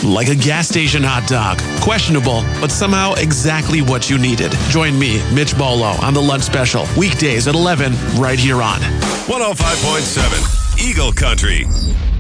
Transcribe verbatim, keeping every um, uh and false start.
like a gas station hot dog. Questionable, but somehow exactly what you needed. Join me, Mitch Bolo, on the Lunch Special, weekdays at eleven, right here on one oh five point seven Eagle Country.